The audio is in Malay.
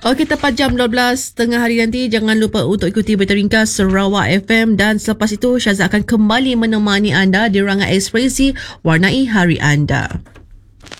Okey, tepat jam 12 tengah hari nanti, jangan lupa untuk ikuti berita ringkas Sarawak FM dan selepas itu Syazah akan kembali menemani anda di Rangai Ekspresi, warnai hari anda.